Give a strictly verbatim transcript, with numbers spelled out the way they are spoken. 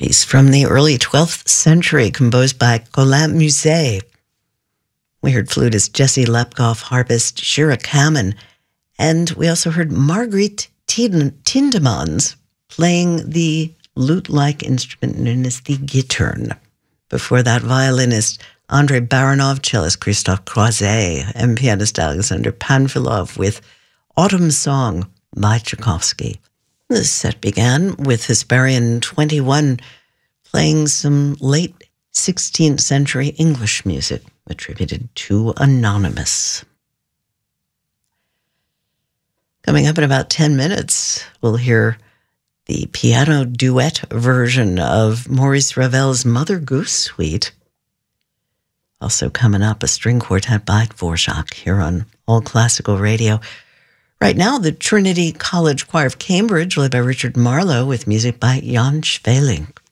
piece from the early twelfth century, composed by Colin Musset. We heard flutist Jesse Lepkoff, harpist Shira Kamen, and we also heard Marguerite Tindemans playing the lute-like instrument known as the guitarn. Before that, violinist Andrei Baranov, cellist Christophe Croiset, and pianist Alexander Panfilov with Autumn Song by Tchaikovsky. The set began with Hesperian twenty-one playing some late sixteenth century English music attributed to Anonymous. Coming up in about ten minutes, we'll hear the piano duet version of Maurice Ravel's Mother Goose Suite. Also coming up, a string quartet by Dvorak here on All Classical Radio. Right now, the Trinity College Choir of Cambridge, led by Richard Marlowe, with music by Jan Schweling.